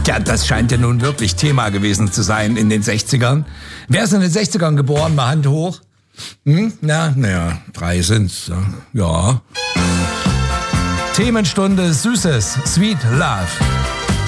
Ja, das scheint ja nun wirklich Thema gewesen zu sein in den 60ern. Wer ist in den 60ern geboren? Mal Hand hoch. Naja, 3 sind's. Ja. Themenstunde Süßes, Sweet Love.